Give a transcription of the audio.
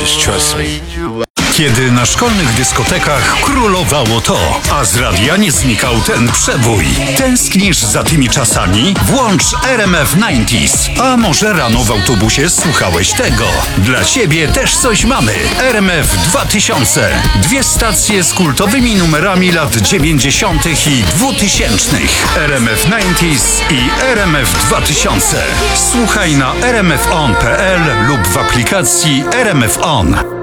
Just trust me. Kiedy na szkolnych dyskotekach królowało to, a z radia nie znikał ten przebój. Tęsknisz za tymi czasami? Włącz RMF 90s. A może rano w autobusie słuchałeś tego? Dla ciebie też coś mamy. RMF 2000. Dwie stacje z kultowymi numerami lat 90. i 2000. RMF 90s i RMF 2000. Słuchaj na rmfon.pl lub w aplikacji RMF On.